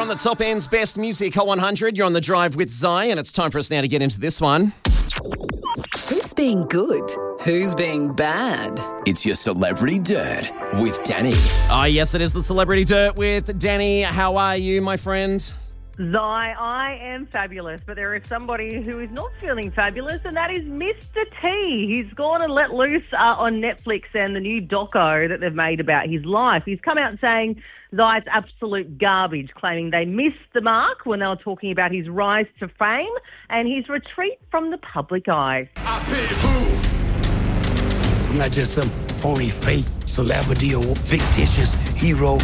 From the top end's best music, Hot 100, you're on the drive with Zai, and it's time for us now to get into this one. Who's being good? Who's being bad? It's your Celebrity Dirt with Danny. Oh, yes, it is the Celebrity Dirt with Danny. How are you, my friend? Zai, I am fabulous, but there is somebody who is not feeling fabulous, and that is Mr. T. He's gone and let loose on Netflix and the new doco that they've made about his life. He's come out saying Zai, it's absolute garbage, claiming they missed the mark when they were talking about his rise to fame and his retreat from the public eye. I'm not just some phony fake celebrity or fictitious hero.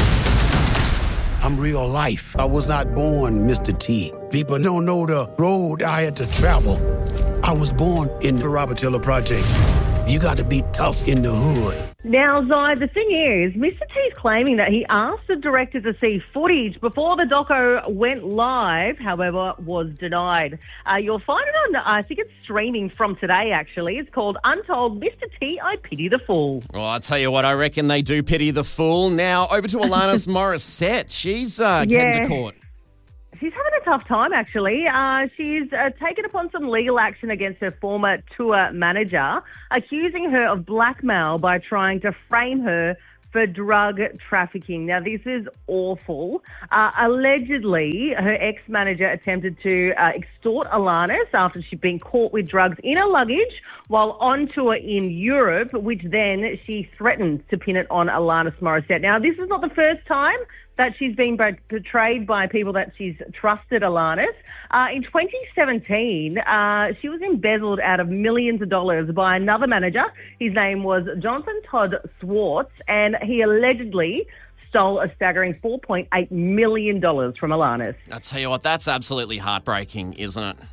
I'm real life. I was not born Mr. T. People don't know the road I had to travel. I was born in the Robert Taylor Project. You got to be tough in the hood. Now, Zai, the thing is, Mr. T's claiming that he asked the director to see footage before the doco went live, however, was denied. You'll find it on, I think it's streaming from today, actually. It's called Untold Mr. T, I Pity the Fool. Well, I'll tell you what, I reckon they do pity the fool. Now, over to Alanis Morissette. She's getting to court. She's having a tough time, actually. She's taken upon some legal action against her former tour manager, accusing her of blackmail by trying to frame her for drug trafficking. Now, this is awful. Allegedly, her ex-manager attempted to extort Alanis after she'd been caught with drugs in her luggage while on tour in Europe, which then she threatened to pin it on Alanis Morissette. Now, this is not the first time that she's been betrayed by people that she's trusted, Alanis. In 2017, she was embezzled out of millions of dollars by another manager. His name was Jonathan Todd Swartz, and he allegedly stole a staggering $4.8 million from Alanis. I'll tell you what, that's absolutely heartbreaking, isn't it?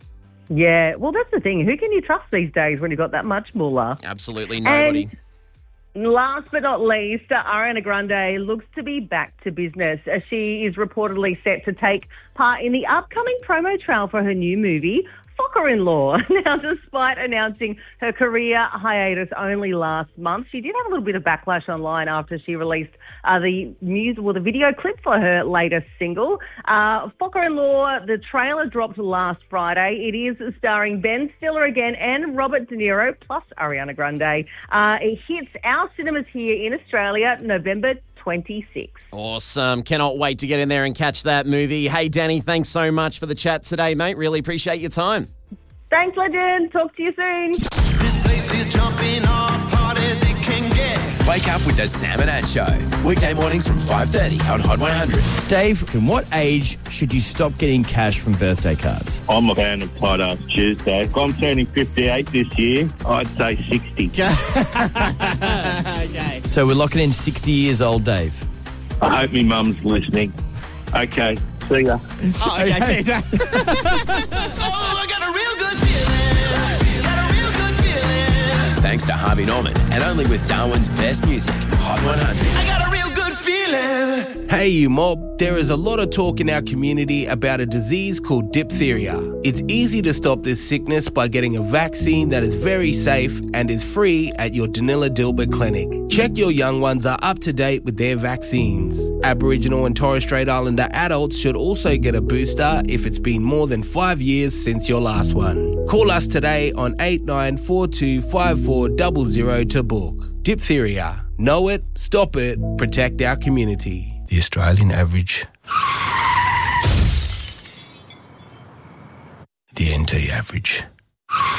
Yeah, well, that's the thing. Who can you trust these days when you've got that much moolah? Absolutely nobody. And last but not least, Ariana Grande looks to be back to business. She is reportedly set to take part in the upcoming promo trail for her new movie, Fucker-in-Law. Now, despite announcing her career hiatus only last month, she did have a little bit of backlash online after she released the video clip for her latest single. Fucker-in-Law, the trailer dropped last Friday. It is starring Ben Stiller again and Robert De Niro, plus Ariana Grande. It hits our cinemas here in Australia November 26. Awesome. Cannot wait to get in there and catch that movie. Hey, Danny, thanks so much for the chat today, mate. Really appreciate your time. Thanks, legend. Talk to you soon. This place is jumping off hard as it can get. Wake up with the Sam and Ad Show. Weekday mornings from 5:30 on Hot 100. Dave, in what age should you stop getting cash from birthday cards? I'm a fan of Tight Ass Tuesday. If I'm turning 58 this year, I'd say 60. Okay. So we're locking in 60 years old, Dave. I hope my mum's listening. Okay, see ya. Oh, okay, see you. Thanks to Harvey Norman and only with Darwin's best music, Hot 100. I got a real good feeling. Hey, you mob. There is a lot of talk in our community about a disease called diphtheria. It's easy to stop this sickness by getting a vaccine that is very safe and is free at your Danila Dilbert clinic. Check your young ones are up to date with their vaccines. Aboriginal and Torres Strait Islander adults should also get a booster if it's been more than 5 years since your last one. Call us today on 89425400 to book. Diphtheria. Know it, stop it, protect our community. The Australian average. The NT average.